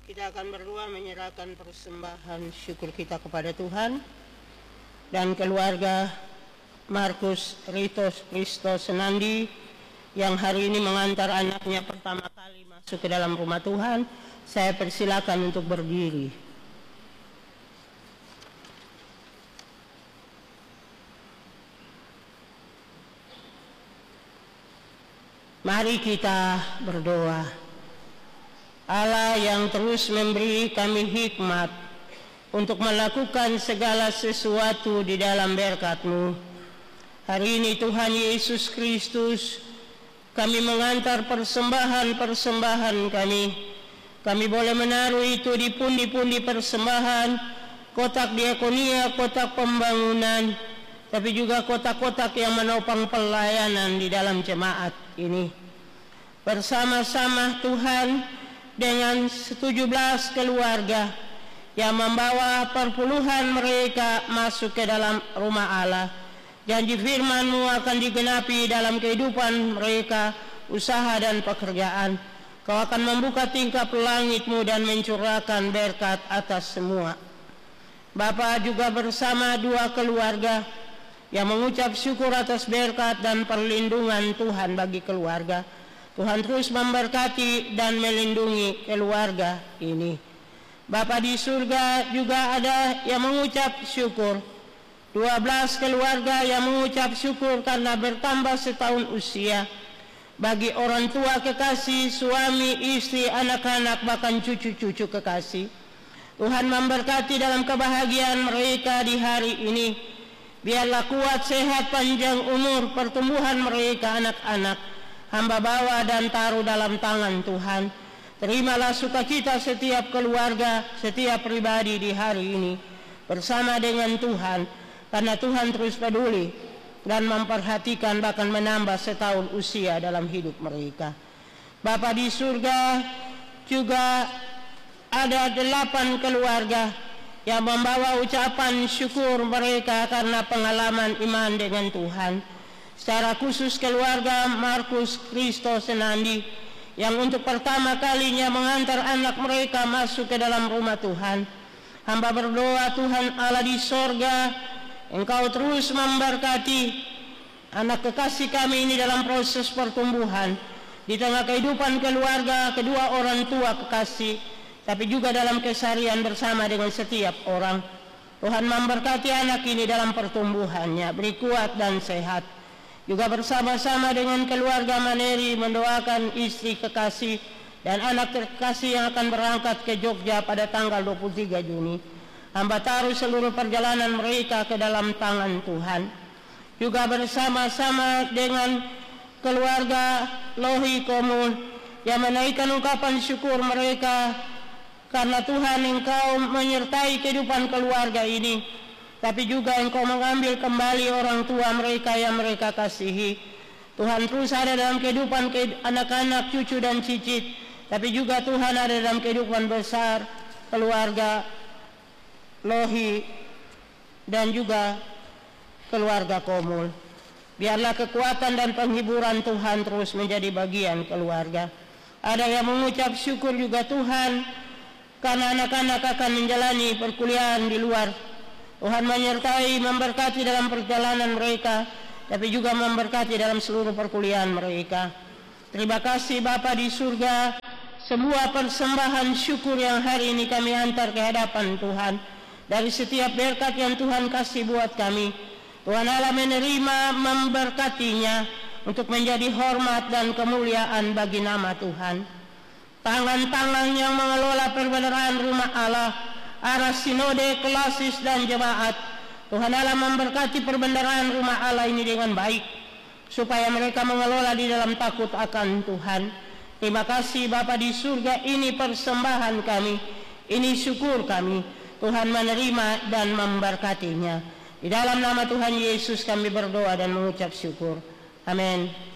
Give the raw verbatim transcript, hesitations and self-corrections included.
Kita akan berdoa menyerahkan persembahan syukur kita kepada Tuhan dan keluarga Markus Ritos Kristo Senandi yang hari ini mengantar anaknya pertama kali masuk ke dalam rumah Tuhan. Saya persilakan untuk berdiri. Mari kita berdoa. Allah yang terus memberi kami hikmat untuk melakukan segala sesuatu di dalam berkat-Mu. Hari ini Tuhan Yesus Kristus, kami mengantar persembahan-persembahan kami. Kami boleh menaruh itu di pundi-pundi persembahan, kotak diakonia, kotak pembangunan, tapi juga kotak-kotak yang menopang pelayanan di dalam jemaat ini. Bersama-sama Tuhan, dengan tujuh belas keluarga yang membawa perpuluhan mereka masuk ke dalam rumah Allah. Janji firman-Mu akan digenapi dalam kehidupan mereka, usaha dan pekerjaan. Kau akan membuka tingkap langit-Mu dan mencurahkan berkat atas semua. Bapa juga bersama dua keluarga yang mengucap syukur atas berkat dan perlindungan Tuhan bagi keluarga. Tuhan terus memberkati dan melindungi keluarga ini. Bapa di surga juga ada yang mengucap syukur. dua belas keluarga yang mengucap syukur karena bertambah setahun usia. Bagi orang tua kekasih, suami, istri, anak-anak, bahkan cucu-cucu kekasih. Tuhan memberkati dalam kebahagiaan mereka di hari ini. Biarlah kuat, sehat, panjang umur, pertumbuhan mereka anak-anak. Hamba bawa dan taruh dalam tangan Tuhan. Terimalah sukacita setiap keluarga, setiap pribadi di hari ini bersama dengan Tuhan, karena Tuhan terus peduli dan memperhatikan bahkan menambah setahun usia dalam hidup mereka. Bapa di surga, juga ada delapan keluarga yang membawa ucapan syukur mereka karena pengalaman iman dengan Tuhan. Secara khusus keluarga Markus Kristo Senandi yang untuk pertama kalinya mengantar anak mereka masuk ke dalam rumah Tuhan. Hamba berdoa Tuhan Allah di sorga, Engkau terus memberkati anak kekasih kami ini dalam proses pertumbuhan di tengah kehidupan keluarga, kedua orang tua kekasih, tapi juga dalam keseharian bersama dengan setiap orang. Tuhan memberkati anak ini dalam pertumbuhannya, beri kuat dan sehat. Juga bersama-sama dengan keluarga Maneri mendoakan istri kekasih dan anak terkasih yang akan berangkat ke Jogja pada tanggal dua puluh tiga Juni. Hamba taruh seluruh perjalanan mereka ke dalam tangan Tuhan. Juga bersama-sama dengan keluarga Lohi Komul yang menaikkan ungkapan syukur mereka karena Tuhan Engkau menyertai kehidupan keluarga ini. Tapi juga Engkau mengambil kembali orang tua mereka yang mereka kasihi. Tuhan terus ada dalam kehidupan anak-anak, cucu dan cicit. Tapi juga Tuhan ada dalam kehidupan besar keluarga Lohi dan juga keluarga Komul. Biarlah kekuatan dan penghiburan Tuhan terus menjadi bagian keluarga. Ada yang mengucap syukur juga Tuhan karena anak-anak akan menjalani perkuliahan di luar. Tuhan menyertai, memberkati dalam perjalanan mereka, tapi juga memberkati dalam seluruh perkuliahan mereka. Terima kasih Bapa di surga, semua persembahan syukur yang hari ini kami antar ke hadapan Tuhan, dari setiap berkat yang Tuhan kasih buat kami, Tuhan Allah menerima, memberkatinya untuk menjadi hormat dan kemuliaan bagi nama Tuhan. Tangan-tangan yang mengelola perbendaharaan rumah Allah, arah sinode, klasis dan jemaat, Tuhan Allah memberkati perbendaharaan rumah Allah ini dengan baik, supaya mereka mengelola di dalam takut akan Tuhan. Terima kasih Bapa di surga, ini persembahan kami, ini syukur kami. Tuhan menerima dan memberkatinya. Di dalam nama Tuhan Yesus kami berdoa dan mengucap syukur. Amin.